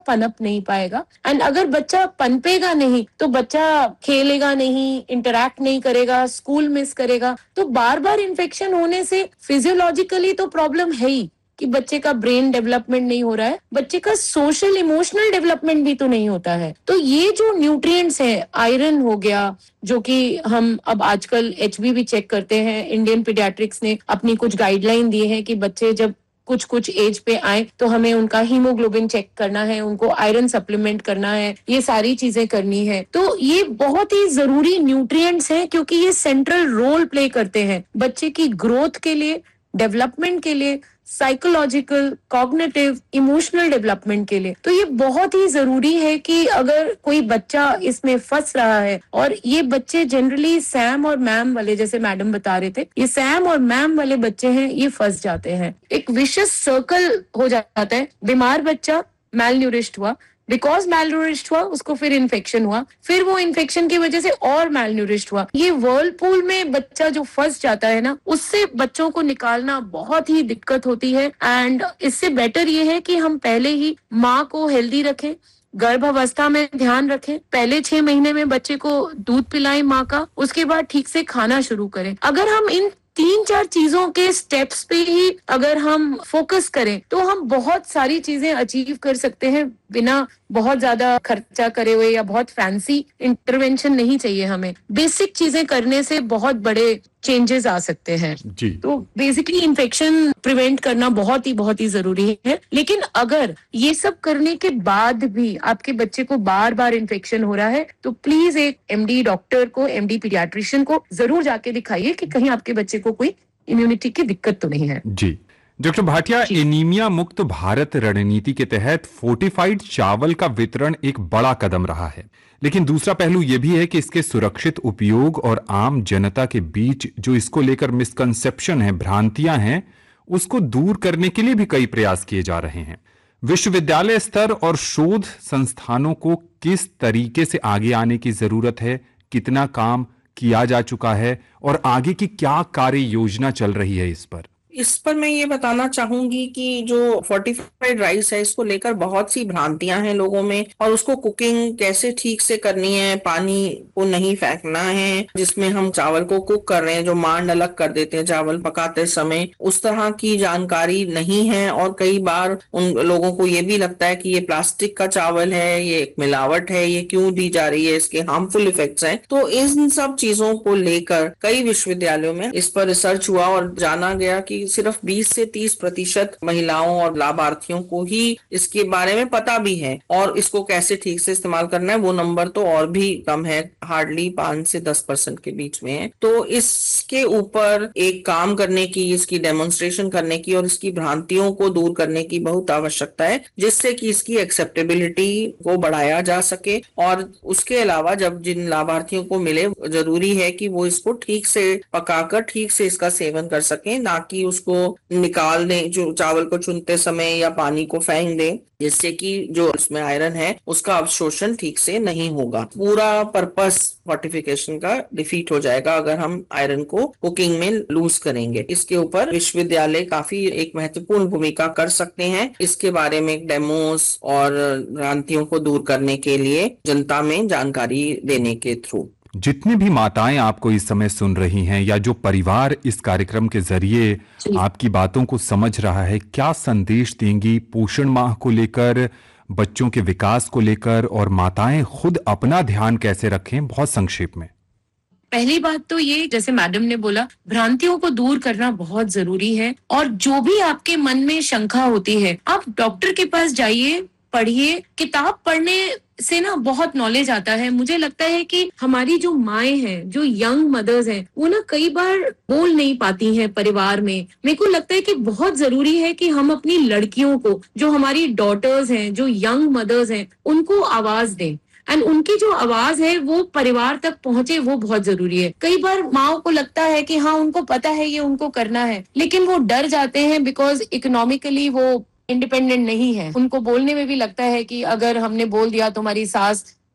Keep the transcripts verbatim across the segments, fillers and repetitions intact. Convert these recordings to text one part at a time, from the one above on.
पनप नहीं पाएगा। एंड अगर बच्चा पनपेगा नहीं तो बच्चा खेलेगा नहीं, इंटरैक्ट नहीं करेगा, स्कूल मिस करेगा, तो बार बार इन्फेक्शन होने से फिजियोलॉजिकली तो प्रॉब्लम है ही कि बच्चे का ब्रेन डेवलपमेंट नहीं हो रहा है, बच्चे का सोशल इमोशनल डेवलपमेंट भी तो नहीं होता है। तो ये जो न्यूट्रिएंट्स है, आयरन हो गया, जो कि हम अब आजकल एचबी भी चेक करते हैं, इंडियन पीडियाट्रिक्स ने अपनी कुछ गाइडलाइन दी है कि बच्चे जब कुछ कुछ एज पे आए तो हमें उनका हीमोग्लोबिन चेक करना है, उनको आयरन सप्लीमेंट करना है, ये सारी चीजें करनी है। तो ये बहुत ही जरूरी न्यूट्रिएंट्स हैं क्योंकि ये सेंट्रल रोल प्ले करते हैं बच्चे की ग्रोथ के लिए, डेवलपमेंट के लिए, साइकोलॉजिकल, कॉग्निटिव, इमोशनल डेवलपमेंट के लिए। तो ये बहुत ही जरूरी है कि अगर कोई बच्चा इसमें फंस रहा है, और ये बच्चे जनरली सैम और मैम वाले, जैसे मैडम बता रहे थे, ये सैम और मैम वाले बच्चे हैं, ये फंस जाते हैं। एक विशियस सर्कल हो जाता है। बीमार बच्चा मैल न्यूरिश्ड हुआ, बिकॉज मैल न्यूरिश्ड हुआ उसको फिर इन्फेक्शन हुआ, फिर वो इन्फेक्शन की वजह से और मैल न्यूरिश्ड हुआ। ये वर्लपूल में बच्चा जो फंस जाता है ना, उससे बच्चों को निकालना बहुत ही दिक्कत होती है। एंड इससे बेटर ये है कि हम पहले ही माँ को हेल्दी रखें, गर्भावस्था में ध्यान रखें, पहले छह महीने में बच्चे को दूध पिलाएं माँ का, उसके बाद ठीक से खाना शुरू करें। अगर हम इन तीन चार चीजों के स्टेप्स पे ही अगर हम फोकस करें तो हम बहुत सारी चीजें अचीव कर सकते हैं बिना बहुत ज्यादा खर्चा करे हुए, या बहुत फैंसी इंटरवेंशन नहीं चाहिए हमें। बेसिक चीजें करने से बहुत बड़े चेंजेस आ सकते हैं जी। तो बेसिकली इन्फेक्शन प्रिवेंट करना बहुत ही बहुत ही जरूरी है। लेकिन अगर ये सब करने के बाद भी आपके बच्चे को बार बार इन्फेक्शन हो रहा है तो प्लीज एक एमडी डॉक्टर को, एमडी पीडियाट्रिशियन को जरूर जाके दिखाइए कि कहीं आपके बच्चे को कोई इम्यूनिटी की दिक्कत तो नहीं है जी। डॉक्टर भाटिया, एनीमिया मुक्त भारत रणनीति के तहत फोर्टिफाइड चावल का वितरण एक बड़ा कदम रहा है, लेकिन दूसरा पहलू यह भी है कि इसके सुरक्षित उपयोग और आम जनता के बीच जो इसको लेकर मिसकंसेप्शन है, भ्रांतियां हैं, उसको दूर करने के लिए भी कई प्रयास किए जा रहे हैं। विश्वविद्यालय स्तर और शोध संस्थानों को किस तरीके से आगे आने की जरूरत है, कितना काम किया जा चुका है और आगे की क्या कार्य योजना चल रही है इस पर? इस पर मैं ये बताना चाहूंगी कि जो फोर्टिफाइड राइस है, इसको लेकर बहुत सी भ्रांतियां हैं लोगों में, और उसको कुकिंग कैसे ठीक से करनी है, पानी को नहीं फेंकना है जिसमें हम चावल को कुक कर रहे हैं, जो मांड अलग कर देते हैं चावल पकाते समय, उस तरह की जानकारी नहीं है। और कई बार उन लोगों को ये भी लगता है कि ये प्लास्टिक का चावल है, ये एक मिलावट है, ये क्यों दी जा रही है, इसके हार्मफुल इफेक्ट्स हैं। तो इन सब चीजों को लेकर कई विश्वविद्यालयों में इस पर रिसर्च हुआ और जाना गया कि सिर्फ बीस से तीस प्रतिशत महिलाओं और लाभार्थियों को ही इसके बारे में पता भी है, और इसको कैसे ठीक से इस्तेमाल करना है वो नंबर तो और भी कम है, हार्डली पांच से दस परसेंट के बीच में है। तो इसके ऊपर एक काम करने की, इसकी डेमोन्स्ट्रेशन करने की और इसकी भ्रांतियों को दूर करने की बहुत आवश्यकता है, जिससे कि इसकी एक्सेप्टेबिलिटी को बढ़ाया जा सके। और उसके अलावा जब जिन लाभार्थियों को मिले, जरूरी है कि वो इसको ठीक से पकाकर ठीक से इसका सेवन कर सकें, ना कि उसको निकाल दें जो चावल को चुनते समय या पानी को फेंक दें, जिससे कि जो उसमें आयरन है उसका अवशोषण ठीक से नहीं होगा। पूरा पर्पस फोर्टिफिकेशन का डिफीट हो जाएगा अगर हम आयरन को कुकिंग में लूज करेंगे। इसके ऊपर विश्वविद्यालय काफी एक महत्वपूर्ण भूमिका कर सकते हैं, इसके बारे में डेमोस और भ्रांतियों को दूर करने के लिए जनता में जानकारी देने के थ्रू। जितनी भी माताएं आपको इस समय सुन रही हैं या जो परिवार इस कार्यक्रम के जरिए आपकी बातों को समझ रहा है, क्या संदेश देंगी पोषण माह को लेकर, बच्चों के विकास को लेकर, और माताएं खुद अपना ध्यान कैसे रखें, बहुत संक्षेप में? पहली बात तो ये, जैसे मैडम ने बोला, भ्रांतियों को दूर करना बहुत जरूरी है। और जो भी आपके मन में शंका होती है, आप डॉक्टर के पास जाइए, पढ़िए। किताब पढ़ने से ना बहुत नॉलेज आता है। मुझे लगता है कि हमारी जो माएं हैं, जो यंग मदर्स हैं, वो ना कई बार बोल नहीं पाती हैं परिवार में। मेरे को लगता है कि बहुत जरूरी है कि हम अपनी लड़कियों को, जो हमारी डॉटर्स हैं, जो यंग मदर्स हैं, उनको आवाज दें। एंड उनकी जो आवाज है वो परिवार तक पहुंचे, वो बहुत जरूरी है। कई बार माओ को लगता है कि हाँ उनको पता है ये उनको करना है, लेकिन वो डर जाते हैं बिकॉज इकोनॉमिकली वो इंडिपेंडेंट नहीं है। उनको बोलने में भी लगता है कि अगर हमने बोल दिया तो हमारी सास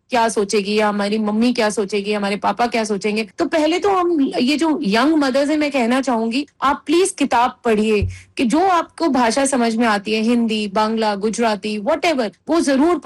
क्या सोचेगी या हमारी मम्मी क्या सोचेगी, हमारे पापा क्या सोचेंगे। तो पहले तो हम ये जो यंग मदर्स है, मैं कहना चाहूंगी आप प्लीज किताब पढ़िए कि जो आपको भाषा समझ में आती है, हिंदी, बांग्ला, गुजराती, वॉट एवर, वो जरूर